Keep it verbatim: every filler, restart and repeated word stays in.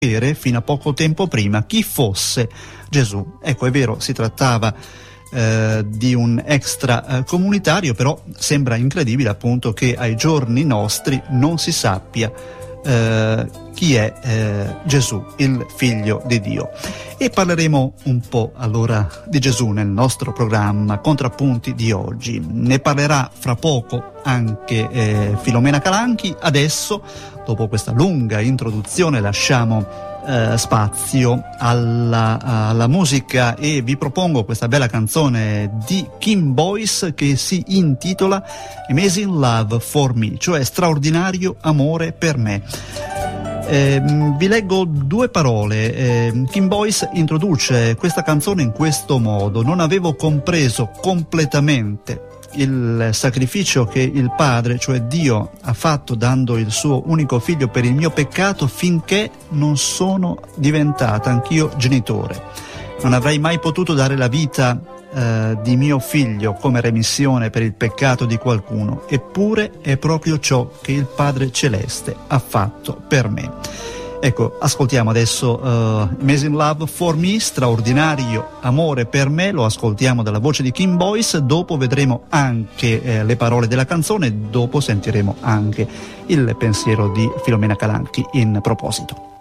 fino a poco tempo prima chi fosse Gesù. Ecco, è vero, si trattava eh, di un extra eh, comunitario, però sembra incredibile appunto che ai giorni nostri non si sappia eh, chi è eh, Gesù, il figlio di Dio. E parleremo un po' allora di Gesù nel nostro programma Contrappunti di oggi. Ne parlerà fra poco anche eh, Filomena Calanchi. Adesso, dopo questa lunga introduzione, lasciamo eh, spazio alla, alla musica e vi propongo questa bella canzone di Kim Boyce che si intitola Amazing Love for Me, cioè straordinario amore per me. Eh, vi leggo due parole. eh, Kim Boyce introduce questa canzone in questo modo: non avevo compreso completamente il sacrificio che il Padre, cioè Dio, ha fatto dando il suo unico figlio per il mio peccato, finché non sono diventata anch'io genitore. Non avrei mai potuto dare la vita eh, di mio figlio come remissione per il peccato di qualcuno, eppure è proprio ciò che il Padre Celeste ha fatto per me. Ecco, ascoltiamo adesso uh, Amazing Love for Me, straordinario amore per me, lo ascoltiamo dalla voce di Kim Boyce, dopo vedremo anche eh, le parole della canzone, dopo sentiremo anche il pensiero di Filomena Calanchi in proposito.